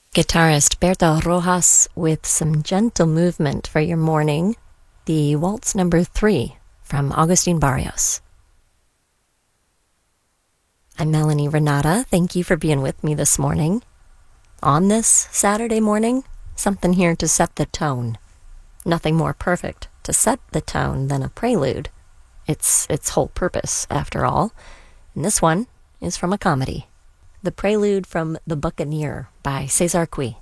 Guitarist Berta Rojas with some gentle movement for your morning. The Waltz Number 3 from Agustin Barrios. I'm Melanie Renata. Thank you for being with me this morning. On this Saturday morning, something here to set the tone. Nothing more perfect to set the tone than a prelude. It's its whole purpose, after all. And this one is from a comedy. The Prelude from The Buccaneer by Cesar Cui.